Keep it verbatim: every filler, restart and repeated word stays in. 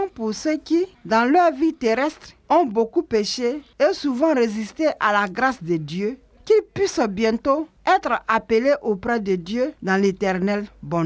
prions pour ceux qui, dans leur vie terrestre, ont beaucoup péché et souvent résisté à la grâce de Dieu, qu'ils puissent bientôt être appelés auprès de Dieu dans l'éternelle bonté.